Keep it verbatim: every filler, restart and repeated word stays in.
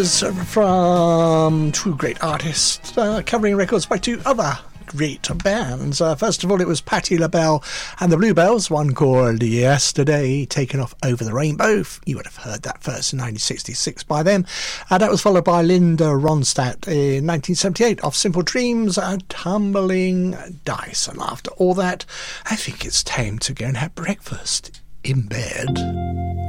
From two great artists uh, covering records by two other great bands. Uh, first of all, it was Patti LaBelle and the Bluebells, one called Yesterday, taken off Over the Rainbow. You would have heard that first in nineteen sixty-six by them. Uh, that was followed by Linda Ronstadt in nineteen seventy-eight off Simple Dreams, uh, Tumbling Dice. And after all that, I think it's time to go and have breakfast in bed.